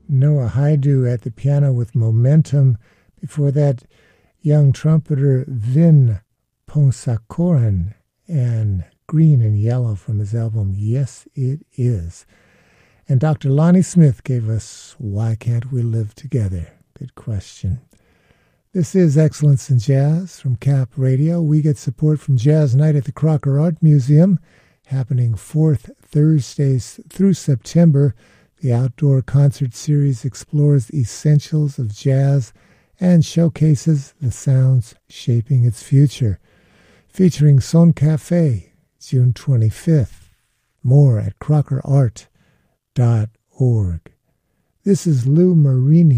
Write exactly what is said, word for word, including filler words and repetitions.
Noah Haidu at the piano with Momentum. Before that, young trumpeter Vin Ponsacoran and Green and Yellow from his album Yes It Is. And Doctor Lonnie Smith gave us Why Can't We Live Together? Good question. This is Excellence in Jazz from Cap Radio. We get support from Jazz Night at the Crocker Art Museum, happening fourth Thursdays through September. The outdoor concert series explores the essentials of jazz and showcases the sounds shaping its future. Featuring Son Cafe, June twenty-fifth. More at crocker art dot org. This is Lou Marini.